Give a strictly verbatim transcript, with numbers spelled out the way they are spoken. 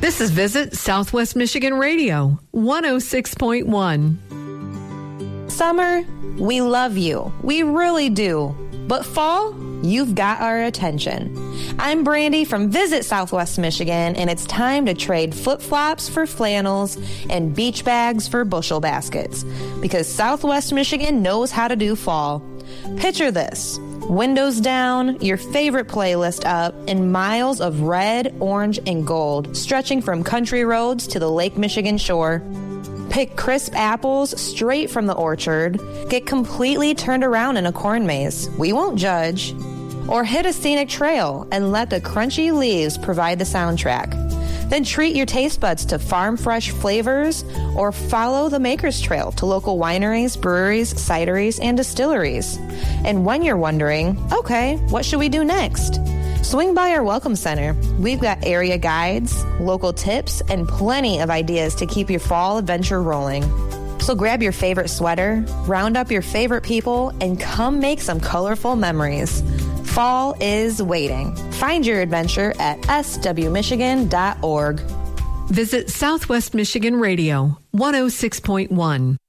This is Visit Southwest Michigan Radio, one oh six point one. Summer, we love you. We really do. But fall, you've got our attention. I'm Brandy from Visit Southwest Michigan, and it's time to trade flip-flops for flannels and beach bags for bushel baskets, because Southwest Michigan knows how to do fall. Picture this. Windows down, your favorite playlist up, and miles of red, orange, and gold stretching from country roads to the Lake Michigan shore. Pick crisp apples straight from the orchard, get completely turned around in a corn maze. We won't judge. Or hit a scenic trail and let the crunchy leaves provide the soundtrack. Then treat your taste buds to farm fresh flavors or follow the Maker's Trail to local wineries, breweries, cideries, and distilleries. And when you're wondering, okay, what should we do next? Swing by our Welcome Center. We've got area guides, local tips, and plenty of ideas to keep your fall adventure rolling. So grab your favorite sweater, round up your favorite people, and come make some colorful memories. Fall is waiting. Find your adventure at s w michigan dot org. Visit Southwest Michigan Radio, one oh six point one.